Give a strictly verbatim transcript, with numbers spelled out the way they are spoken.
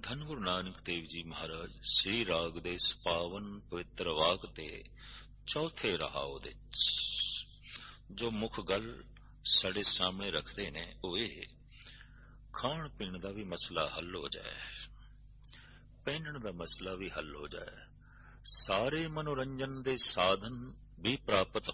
ਧੰਨ ਗੁਰੂ ਨਾਨਕ ਦੇਵ ਜੀ ਮਹਾਰਾਜ ਸ੍ਰੀ ਰਾਗ ਦੇ ਇਸ ਪਾਵਨ ਪਵਿੱਤਰ ਵਾਕ ਤੇ ਚੌਥੇ ਰਹਾਉ ਦੇ ਜੋ ਮੁੱਖ ਗੱਲ ਸਾਡੇ ਸਾਹਮਣੇ ਰੱਖਦੇ ਨੇ ਉਹ ਇਹ, ਖਾਣ ਪੀਣ ਦਾ ਵੀ ਮਸਲਾ ਹੱਲ ਹੋ ਜਾਏ, ਪਹਿਨਣ ਦਾ ਮਸਲਾ ਵੀ ਹੱਲ ਹੋ ਜਾਏ, ਸਾਰੇ ਮਨੋਰੰਜਨ ਦੇ ਸਾਧਨ ਵੀ ਪ੍ਰਾਪਤ